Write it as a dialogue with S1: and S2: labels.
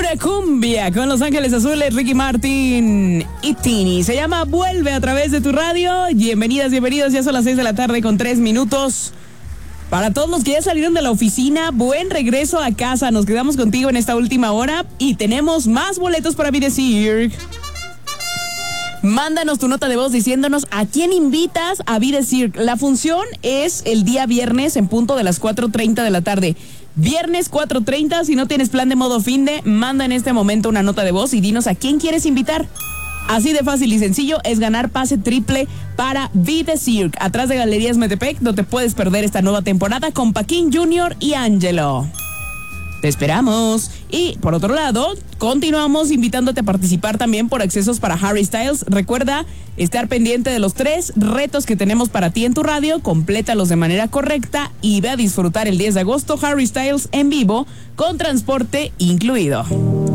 S1: Pura cumbia con Los Ángeles Azules, Ricky Martin y Tini. Se llama Vuelve a través de tu radio. Bienvenidas, bienvenidos. Ya son las 6 de la tarde con 3 minutos. Para todos los que ya salieron de la oficina, buen regreso a casa. Nos quedamos contigo en esta última hora y tenemos más boletos para Be The Cirque. Mándanos tu nota de voz diciéndonos a quién invitas a Be The Cirque. La función es el día viernes en punto de las 4:30 de la tarde. Viernes 4:30, si no tienes plan de modo finde, manda en este momento una nota de voz y dinos a quién quieres invitar. Así de fácil y sencillo es ganar pase triple para Be The Cirque. Atrás de Galerías Metepec, no te puedes perder esta nueva temporada con Paquín Jr. y Angelo. Te esperamos. Y por otro lado, continuamos invitándote a participar también por accesos para Harry Styles. Recuerda estar pendiente de los 3 retos que tenemos para ti en tu radio. Complétalos de manera correcta y ve a disfrutar el 10 de agosto Harry Styles en vivo con transporte incluido.